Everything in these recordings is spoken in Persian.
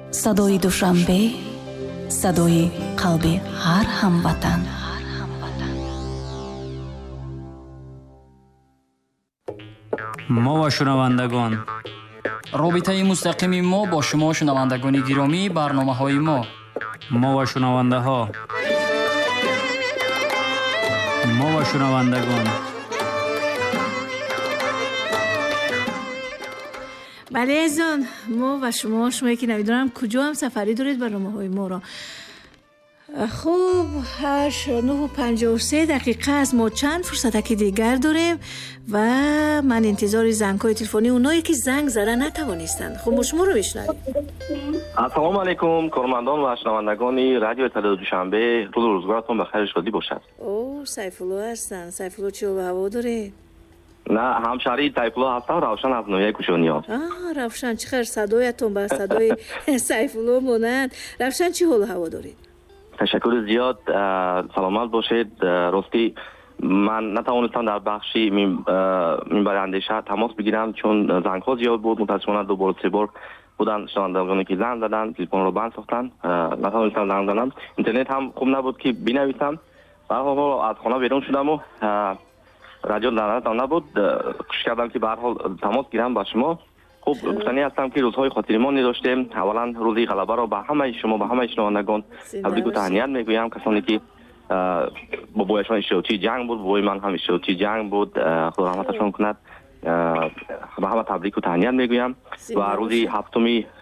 صدای دوشنبه، صدای قلب هر هموطن. ما و شنوندگان، رابطه مستقیم ما با شما شنوندگان گرامی برنامه‌های ما و شنونده ها، ما و شنوندگان. بله عزیزان، ما و شما که نمیدونم کجا هم سفری دارید برنامه‌های ما را. خوب 8:53 از ما چند فرصت دیگر داریم و من انتظار زنگ‌های تلفنی اونایی که زنگ زدن نتوانستند. خب ما شما رو بشنویم. السلام علیکم کارمندان و شنوندگان رادیو اطلاع دوشنبه، روزگارتون بخیر شادی باشد. اوه سیفالله هستن. سیفالله چی به هوا دارید؟ نه همشهری سیفالله هستم، روشن از نویه کوشانیان. روشن چقدر صدایتون بر صدای سیفالله مانند. روشن چی حال هوا دارید؟ تشکر زیاد، سلامت باشید. راستی من نتوانستم در بخشی منبر اندیشه تماس بگیرم چون زنگ ها زیاد بود. متاسفانه دو بار سه بار بودن شنوندگانی که زنگ زدن، تلفن رو بند ساختن، نتوانستم زنگ بزنم. اینترنت هم خوب نبود که بنویسم. به هر حال از خانه بیرون شدم و رادیو در دستم نبود. کوشش کردم که به هر حال تماس گیرم با شما. خوب مطمئن هستم که روزهای خاطرمان داشتیم. اولا روزی غلبه رو به همه شما، به همه شنوندگان تبریک و تهنیت میگویم. کسانی که بابایشان اشتراکی جنگ بود، بابای من هم اشتراکی جنگ بود، خدا رحمتشان کند. به همه تبریک و تهنیت میگویم. و روزی 7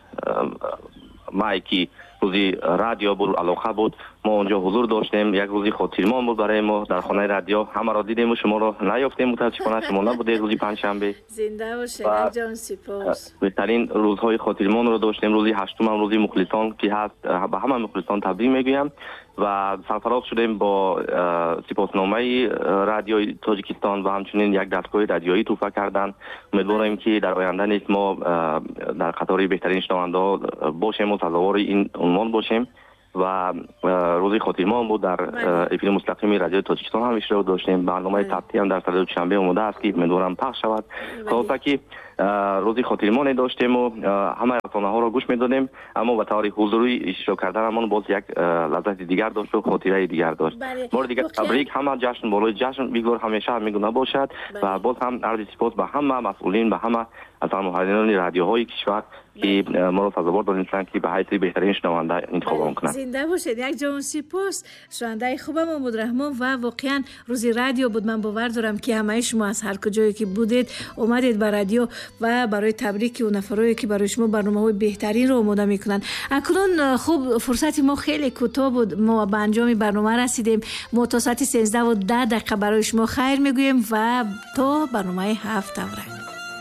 مای که روزی رادیو بود، علاقه بود، ما اونجا حضور داشتیم. یک روزی خاطرمان بود برای ما در خانه رادیو. همه را دیدیم و شما را نیافتیم. متاسفانه شما نبودید روزی پنجشنبه. زنده باشید جان، سپاس. بهترین روزهای خاطرمان رو داشتیم. روزی 8 روزی مخلصان که هست، به همه مخلصان تبریک میگویم و سرفراز شدیم با سپاسنامه رادیوی تاجیکستان و همچنین یک دستگاه رادیویی تحفه کردن. امیدواریم که در آینده نیز ما در قطار بهترین شنونده باشیم و سزاوار این عنوان باشیم. و روزی خاطرمان بود. در افیر مستقیم رادیو تاجیکستان هم اشتراک داشتیم. برنامه تبتی هم در سال دوشنبه اومده است که امیدوارم پخش شود. خلاصه که روزی خاطرمان داشتیم و همه رسانه ها را گوش میدادیم، اما به طور حضوری اشتراک کردنمون باز یک لذت دیگر داشت و خاطره دیگر داشت. بار دیگر تبریک، همه جشن بالای جشن بگذار، همیشه همین باشد. و باز هم عرض سپاس به همه مسئولین، به همه از محرران رادیوهای کشور که ما را سزاوار دانستن که به حیث بهترین شنونده انتخاب کنند. زنده باشید. یک جان سپاس. شنونده خوبم محمد رحمان و واقعا روزی رادیو بود. من باور دارم که همه شما از هر کجایی که بودید اومدید به رادیو و برای تبریک اون نفرایی که برای شما برنامه‌های بهترین رو آماده میکنن. اکنون خوب فرصت ما خیلی کوتاه بود، ما به انجام برنامه رسیدیم. ما تا ساعت 13:10 برای شما خیر میگوییم و تا برنامه 7 دوره.